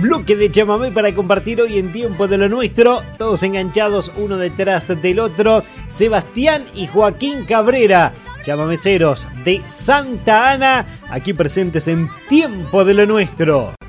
bloque de chamamé para compartir hoy en Tiempo de lo Nuestro. Todos enganchados uno detrás del otro. Sebastián y Joaquín Cabrera, chamameceros de Santa Ana, aquí presentes en Tiempo de lo Nuestro.